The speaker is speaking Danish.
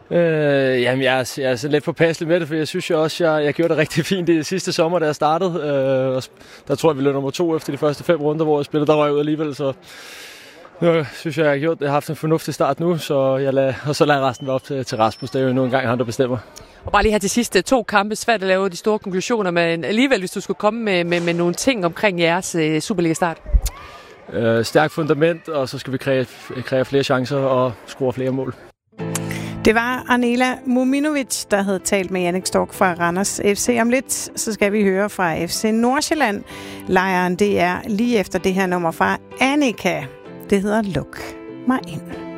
Jamen, jeg er så lidt påpasselig med det, for jeg synes jo også, jeg gjorde det rigtig fint i sidste sommer, da jeg startede. Der tror jeg, vi løb nummer 2 efter de første 5 runder, hvor jeg spillede. Der var jeg ud alligevel, så nu synes jeg har haft en fornuftig start nu, så jeg lader resten være op til Rasmus. Det er jo nu engang han, der bestemmer. Og bare lige her til sidste 2 kampe, svært at lave de store konklusioner, men alligevel, hvis du skulle komme med nogle ting omkring jeres Superliga-start. Stærkt fundament, og så skal vi kreere flere chancer og score flere mål. Det var Arnela Muminovic, der havde talt med Jannik Stork fra Randers FC. Om lidt, så skal vi høre fra FC Nordsjælland. Lejren, det er lige efter det her nummer fra Annika. Det hedder Luk mig ind.